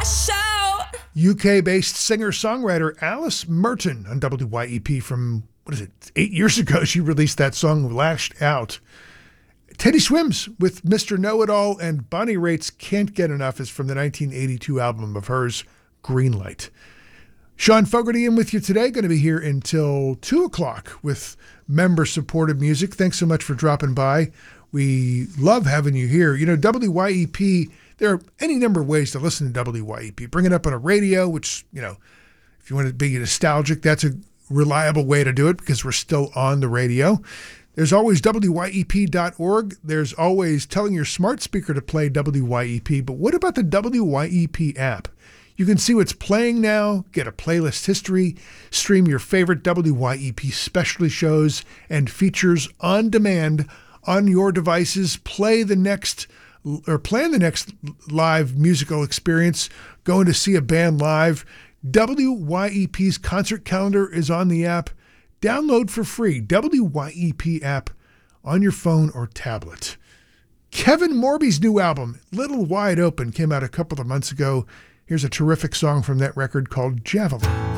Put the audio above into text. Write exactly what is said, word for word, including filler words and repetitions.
U K-based singer-songwriter Alice Merton on W Y E P from, what is it, eight years ago she released that song, Lashed Out. Teddy Swims with Mister Know-It-All and Bonnie Raitt's Can't Get Enough is from the nineteen eighty-two album of hers, Greenlight. Sean Fogarty in with you today, going to be here until two o'clock with member-supported music. Thanks so much for dropping by. We love having you here. You know, W Y E P, there are any number of ways to listen to W Y E P. Bring it up on a radio, which, you know, if you want to be nostalgic, that's a reliable way to do it because we're still on the radio. There's always W Y E P dot org. There's always telling your smart speaker to play W Y E P. But what about the W Y E P app? You can see what's playing now, get a playlist history, stream your favorite W Y E P specialty shows and features on demand on your devices, play the next or plan the next live musical experience, going to see a band live. W Y E P's concert calendar is on the app. Download for free, W Y E P app on your phone or tablet. Kevin Morby's new album, Little Wide Open, came out a couple of months ago. Here's a terrific song from that record called Javelin.